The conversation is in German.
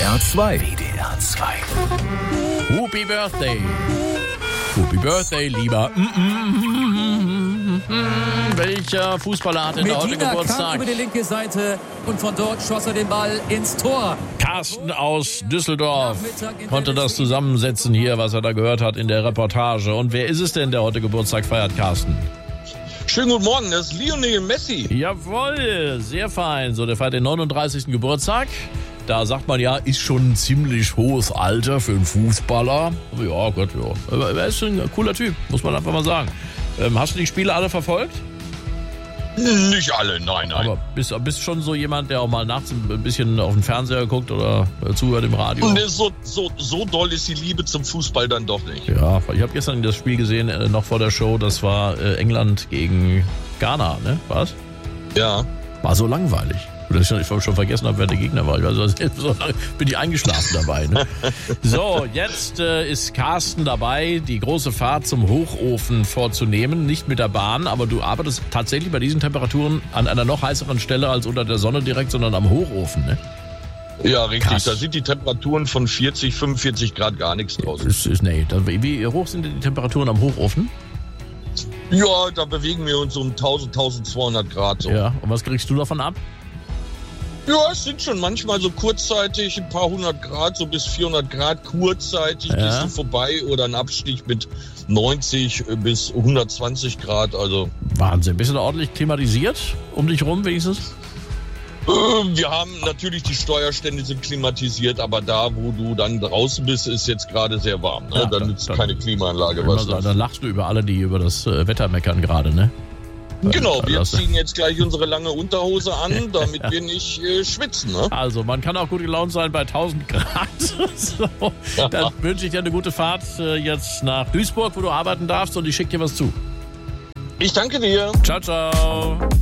WDR 2. WDR 2. Happy Birthday. Happy Birthday, lieber. Welcher Fußballer hat denn da heute Medina kam Geburtstag? über die linke Seite und von dort schoss er den Ball ins Tor. Carsten aus Düsseldorf konnte das zusammensetzen hier, was er da gehört hat in der Reportage. Und wer ist es denn, der heute Geburtstag feiert, Carsten? Schönen guten Morgen, das ist Lionel Messi. Jawohl, sehr fein. So, der feiert den 39. Geburtstag. Da sagt man ja, ist schon ein ziemlich hohes Alter für einen Fußballer. Ja, Gott, ja. Aber er ist ein cooler Typ, muss man einfach mal sagen. Hast du die Spiele alle verfolgt? Nicht alle, nein. Aber bist du schon so jemand, der auch mal nachts ein bisschen auf den Fernseher guckt oder zuhört im Radio? Und so doll ist die Liebe zum Fußball dann doch nicht. Ja, ich habe gestern das Spiel gesehen, noch vor der Show. Das war England gegen Ghana, ne? Was? Ja. War so langweilig. Dass ich schon vergessen habe, wer der Gegner war. Also, so lange bin ich eingeschlafen dabei. Ne? So, jetzt ist Carsten dabei, die große Fahrt zum Hochofen vorzunehmen. Nicht mit der Bahn, aber du arbeitest tatsächlich bei diesen Temperaturen an einer noch heißeren Stelle als unter der Sonne direkt, sondern am Hochofen, ne? Ja, richtig. Krass. Da sind die Temperaturen von 40, 45 Grad gar nichts draußen. Wie hoch sind denn die Temperaturen am Hochofen? Ja, da bewegen wir uns um 1000, 1200 Grad so. Ja, und was kriegst du davon ab? Ja, es sind schon manchmal so kurzzeitig ein paar 100 Grad, so bis 400 Grad kurzzeitig gehst du vorbei oder ein Abstich mit 90 bis 120 Grad, also. Wahnsinn. Bist du da ordentlich klimatisiert um dich rum wenigstens? Wir haben natürlich, die Steuerstände sind klimatisiert, aber da, wo du dann draußen bist, ist jetzt gerade sehr warm. Ne? Ja, dann nützt keine Klimaanlage was. Dann lachst du über alle, die über das Wetter meckern gerade, ne? Genau, wir ziehen jetzt gleich unsere lange Unterhose an, damit wir nicht schwitzen. Ne? Also, man kann auch gut gelaunt sein bei 1000 Grad. So, dann wünsche ich dir eine gute Fahrt jetzt nach Duisburg, wo du arbeiten darfst, und ich schicke dir was zu. Ich danke dir. Ciao, ciao.